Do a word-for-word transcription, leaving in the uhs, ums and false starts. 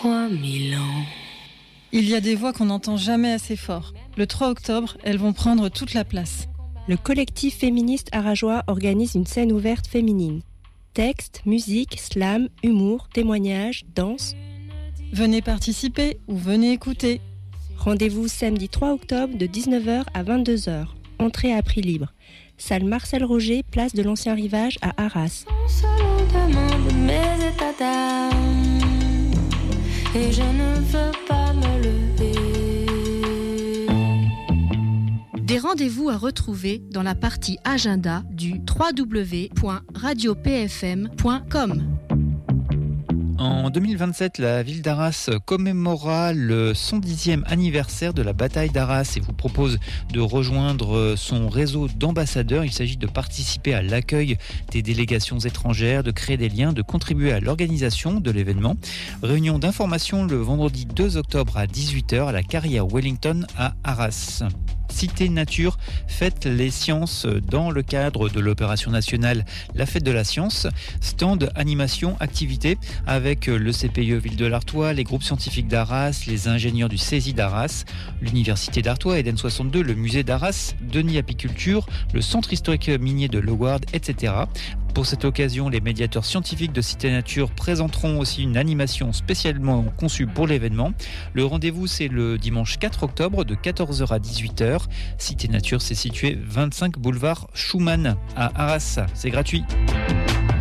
trois mille ans. Il y a des voix qu'on n'entend jamais assez fort. Le trois octobre, elles vont prendre toute la place. Le collectif féministe arageois organise une scène ouverte féminine. Texte, musique, slam, humour, témoignages, danse. Venez participer ou venez écouter. Rendez-vous samedi trois octobre de dix-neuf heures à vingt-deux heures. Entrée à prix libre. Salle Marcel Roger, place de l'Ancien Rivage à Arras. Et je ne veux pas me lever. Des rendez-vous à retrouver dans la partie agenda du w w w point radio p f m point com. En deux mille vingt-sept, la ville d'Arras commémorera le cent dixième anniversaire de la bataille d'Arras et vous propose de rejoindre son réseau d'ambassadeurs. Il s'agit de participer à l'accueil des délégations étrangères, de créer des liens, de contribuer à l'organisation de l'événement. Réunion d'information le vendredi deux octobre à dix-huit heures à la carrière Wellington à Arras. Cité Nature fête les sciences dans le cadre de l'opération nationale La Fête de la Science. Stand, animation, activités avec le C P I E Ville de l'Artois, les groupes scientifiques d'Arras, les ingénieurs du C E S I d'Arras, l'Université d'Artois, Eden soixante-deux, le musée d'Arras, Denis Apiculture, le centre historique minier de Leward, et cetera. Pour cette occasion, les médiateurs scientifiques de Cité Nature présenteront aussi une animation spécialement conçue pour l'événement. Le rendez-vous, c'est le dimanche quatre octobre de quatorze heures à dix-huit heures. Cité Nature, c'est situé vingt-cinq boulevard Schumann à Arras. C'est gratuit.